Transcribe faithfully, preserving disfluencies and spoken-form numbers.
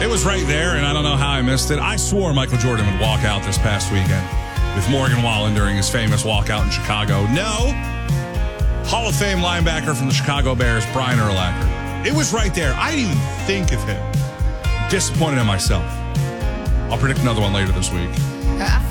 It was right there, and I don't know how I missed it. I swore Michael Jordan would walk out this past weekend with Morgan Wallen during his famous walkout in Chicago. No. Hall of Fame linebacker from the Chicago Bears, Brian Urlacher. It was right there. I didn't even think of him. Disappointed in myself. I'll predict another one later this week.